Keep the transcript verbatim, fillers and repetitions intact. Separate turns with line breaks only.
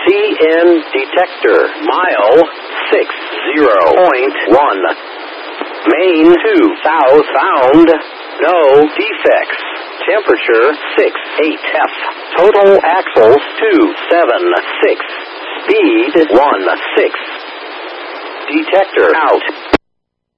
N detector. Mile six zero point one. Main two south bound. No defects. Temperature six eight F. Total axles two seven six. Speed one six. Detector out.